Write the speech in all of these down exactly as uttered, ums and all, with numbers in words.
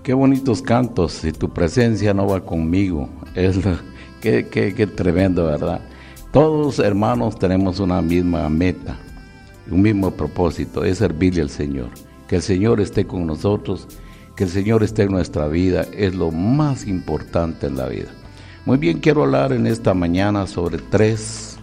Qué bonitos cantos, si tu presencia no va conmigo. Es lo, qué, qué, qué tremendo, ¿verdad? Todos, hermanos, tenemos una misma meta, un mismo propósito, es servirle al Señor. Que el Señor esté con nosotros, que el Señor esté en nuestra vida, es lo más importante en la vida. Muy bien, quiero hablar en esta mañana sobre tres,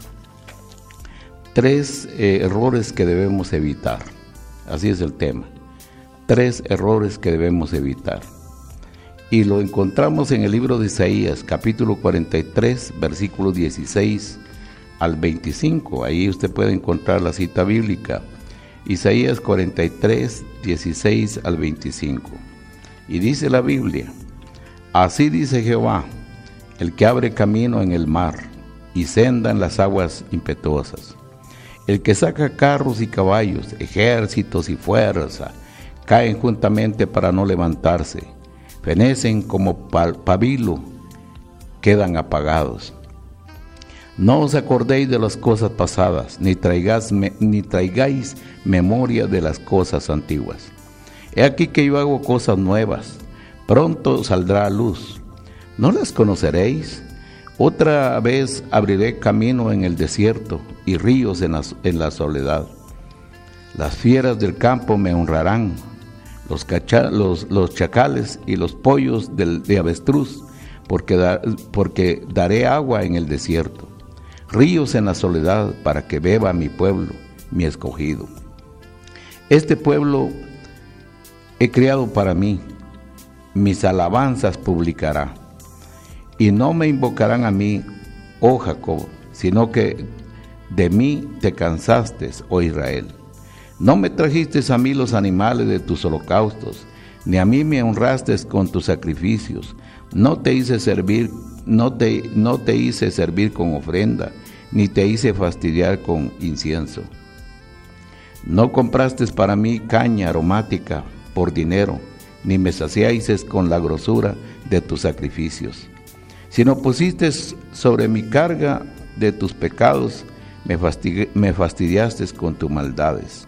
tres eh, errores que debemos evitar. Así es el tema. Tres errores que debemos evitar. Y lo encontramos en el libro de Isaías, capítulo cuarenta y tres, versículos dieciséis al veinticinco. Ahí usted puede encontrar la cita bíblica. Isaías cuarenta y tres, dieciséis al veinticinco. Y dice la Biblia: así dice Jehová, el que abre camino en el mar y senda en las aguas impetuosas, el que saca carros y caballos, ejércitos y fuerza, caen juntamente para no levantarse, fenecen como pabilo, quedan apagados. No os acordéis de las cosas pasadas, ni traigáis, ni traigáis memoria de las cosas antiguas. He aquí que yo hago cosas nuevas, pronto saldrá a luz. ¿No las conoceréis? Otra vez abriré camino en el desierto y ríos en la, en la soledad. Las fieras del campo me honrarán, los, cacha, los, los chacales y los pollos del, de avestruz, porque, da, porque daré agua en el desierto, ríos en la soledad, para que beba mi pueblo, mi escogido. Este pueblo he criado para mí, mis alabanzas publicará. Y no me invocarán a mí, oh Jacob, sino que de mí te cansaste, oh Israel. No me trajiste a mí los animales de tus holocaustos, ni a mí me honraste con tus sacrificios. No te hice servir, no te, no te hice servir con ofrenda, ni te hice fastidiar con incienso. No compraste para mí caña aromática por dinero, ni me saciaste con la grosura de tus sacrificios. Sino pusiste sobre mi carga de tus pecados, me, fastidi- me fastidiaste con tus maldades.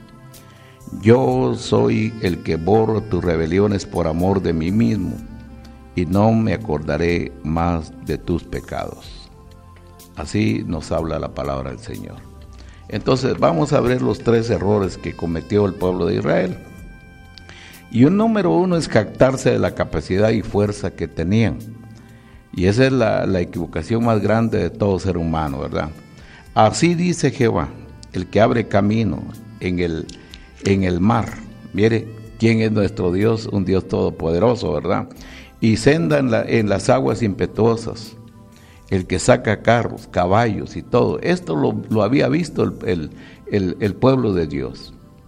Yo soy el que borro tus rebeliones por amor de mí mismo, y no me acordaré más de tus pecados. Así nos habla la palabra del Señor. Entonces vamos a ver los tres errores que cometió el pueblo de Israel. Y un número uno es jactarse de la capacidad y fuerza que tenían. Y esa es la, la equivocación más grande de todo ser humano, ¿verdad? Así dice Jehová, el que abre camino en el, en el mar. Mire, ¿quién es nuestro Dios? Un Dios todopoderoso, ¿verdad? Y senda en, la, en las aguas impetuosas, el que saca carros, caballos y todo. Esto lo, lo había visto el, el, el, el pueblo de Dios.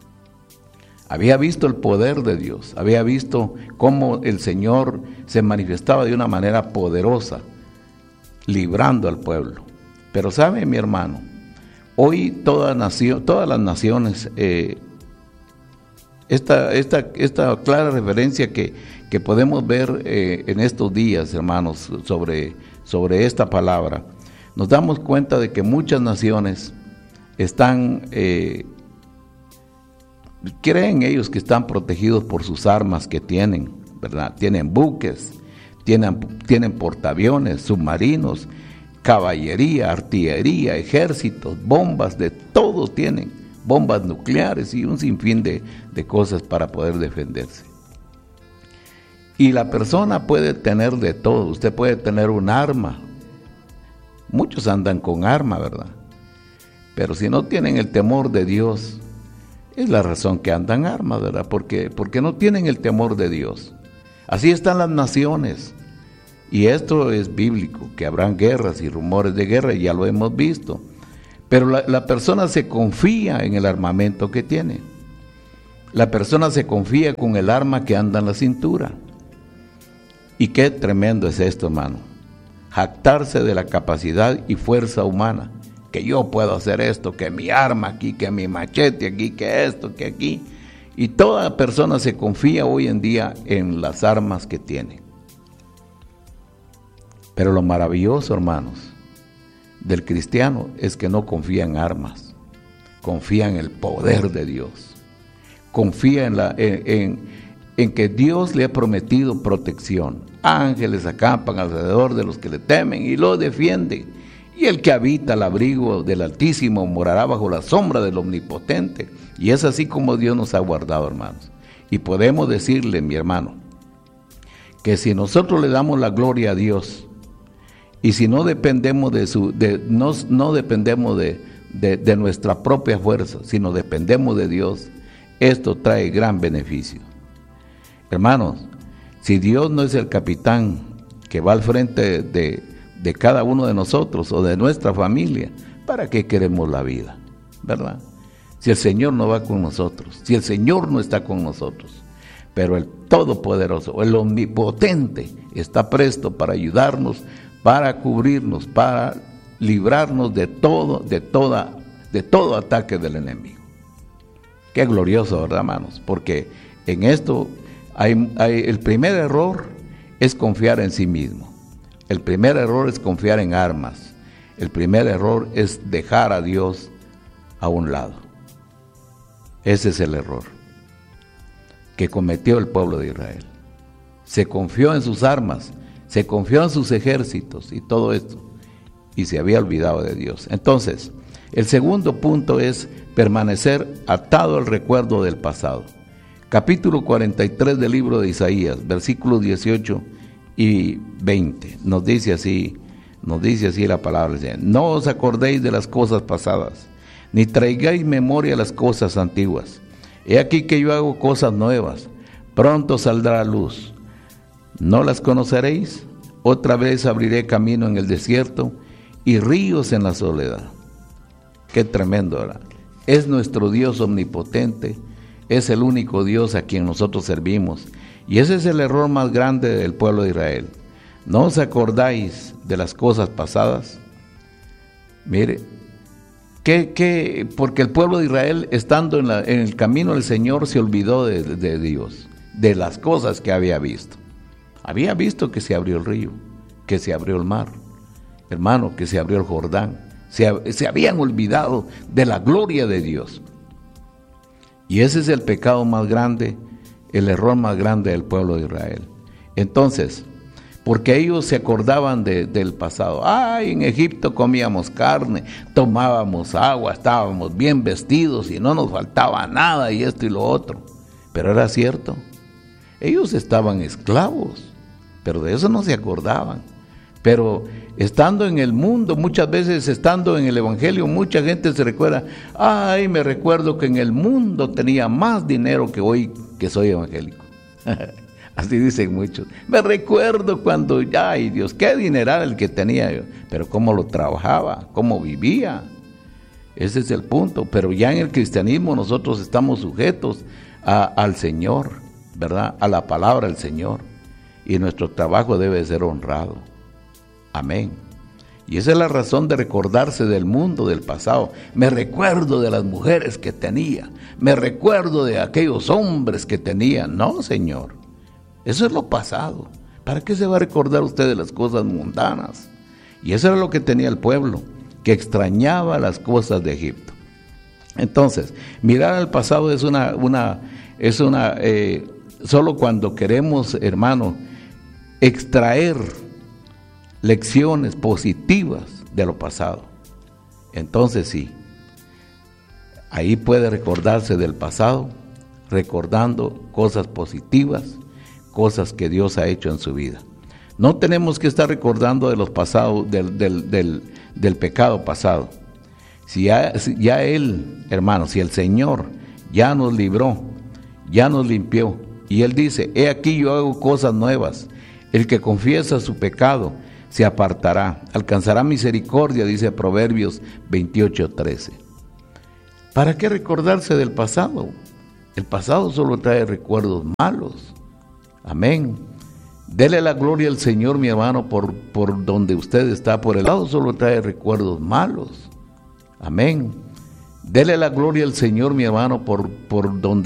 Había visto el poder de Dios, había visto cómo el Señor se manifestaba de una manera poderosa, librando al pueblo. Pero sabe, mi hermano, hoy toda nación, todas las naciones, eh, esta, esta, esta clara referencia que, que podemos ver eh, en estos días, hermanos, sobre, sobre esta palabra, nos damos cuenta de que muchas naciones están... Eh, creen ellos que están protegidos por sus armas que tienen, ¿verdad? Tienen buques, tienen, tienen portaaviones, submarinos, caballería, artillería, ejércitos, bombas, de todo tienen, bombas nucleares y un sinfín de, de cosas para poder defenderse. Y la persona puede tener de todo, usted puede tener un arma, muchos andan con arma, ¿verdad? Pero si no tienen el temor de Dios, es la razón que andan armas, ¿verdad? Porque, porque no tienen el temor de Dios. Así están las naciones. Y esto es bíblico, que habrán guerras y rumores de guerra, y ya lo hemos visto. Pero la, la persona se confía en el armamento que tiene. La persona se confía con el arma que anda en la cintura. Y qué tremendo es esto, hermano. Jactarse de la capacidad y fuerza humana. Que yo puedo hacer esto, que mi arma aquí, que mi machete aquí, que esto, que aquí. Y toda persona se confía hoy en día en las armas que tiene. Pero lo maravilloso, hermanos, del cristiano es que no confía en armas, confía en el poder de Dios. Confía en, la, en, en, en que Dios le ha prometido protección. Ángeles acampan alrededor de los que le temen y los defienden. Y el que habita al abrigo del Altísimo morará bajo la sombra del Omnipotente. Y es así como Dios nos ha guardado, hermanos. Y podemos decirle, mi hermano, que si nosotros le damos la gloria a Dios, y si no dependemos de su, de, no, no dependemos de, de, de nuestra propia fuerza, sino dependemos de Dios, esto trae gran beneficio. Hermanos, si Dios no es el capitán que va al frente de, de cada uno de nosotros o de nuestra familia, ¿para qué queremos la vida? ¿Verdad? Si el Señor no va con nosotros, si el Señor no está con nosotros, pero el Todopoderoso, el Omnipotente, está presto para ayudarnos, para cubrirnos, para librarnos de todo, de toda, de todo ataque del enemigo. Qué glorioso, ¿verdad, hermanos? Porque en esto hay, hay, el primer error es confiar en sí mismo. El primer error es confiar en armas. El primer error es dejar a Dios a un lado. Ese es el error que cometió el pueblo de Israel. Se confió en sus armas, se confió en sus ejércitos y todo esto, y se había olvidado de Dios. Entonces, el segundo punto es permanecer atado al recuerdo del pasado. Capítulo cuarenta y tres del libro de Isaías, versículos dieciocho y veinte, nos dice así, nos dice así la palabra: no os acordéis de las cosas pasadas, ni traigáis memoria las cosas antiguas. He aquí que yo hago cosas nuevas, pronto saldrá a luz. ¿No las conoceréis? Otra vez abriré camino en el desierto y ríos en la soledad. Qué tremendo, ¿verdad? Es nuestro Dios omnipotente, es el único Dios a quien nosotros servimos. Y ese es el error más grande del pueblo de Israel. ¿No os acordáis de las cosas pasadas? Mire, ¿qué, qué? Porque el pueblo de Israel, estando en, la, en el camino del Señor, se olvidó de, de Dios, de las cosas que había visto. Había visto que se abrió el río, que se abrió el mar, hermano, que se abrió el Jordán. Se, se habían olvidado de la gloria de Dios. Y ese es el pecado más grande, el error más grande del pueblo de Israel. Entonces, porque ellos se acordaban de, del pasado. Ay, en Egipto comíamos carne, tomábamos agua, estábamos bien vestidos y no nos faltaba nada y esto y lo otro. Pero era cierto, ellos estaban esclavos, pero de eso no se acordaban. Pero estando en el mundo, muchas veces estando en el Evangelio, mucha gente se recuerda: ay, me recuerdo que en el mundo tenía más dinero que hoy que soy evangélico. Así dicen muchos. Me recuerdo cuando, ay Dios, qué dineral el que tenía yo, pero cómo lo trabajaba, cómo vivía. Ese es el punto. Pero ya en el cristianismo nosotros estamos sujetos a, al Señor, ¿verdad? A la palabra del Señor. Y nuestro trabajo debe ser honrado. Amén. Y esa es la razón de recordarse del mundo del pasado. Me recuerdo de las mujeres que tenía, me recuerdo de aquellos hombres que tenía. No, Señor, eso es lo pasado. ¿Para qué se va a recordar usted de las cosas mundanas? Y eso era lo que tenía el pueblo, que extrañaba las cosas de Egipto. Entonces, mirar al pasado es una, una, es una, eh, solo cuando queremos, hermano, extraer lecciones positivas de lo pasado. Entonces sí, ahí puede recordarse del pasado, recordando cosas positivas, cosas que Dios ha hecho en su vida. No tenemos que estar recordando de los pasados, del, del, del, del pecado pasado. Si ya, si ya Él, hermano, si el Señor ya nos libró, ya nos limpió, y Él dice: he aquí yo hago cosas nuevas. El que confiesa su pecado se apartará, alcanzará misericordia, dice Proverbios veintiocho trece. ¿Para qué recordarse del pasado? El pasado solo trae recuerdos malos. Amén. Dele la gloria al Señor, mi hermano, por, por donde usted está. Por el lado solo trae recuerdos malos. Amén. Dele la gloria al Señor, mi hermano, por, por donde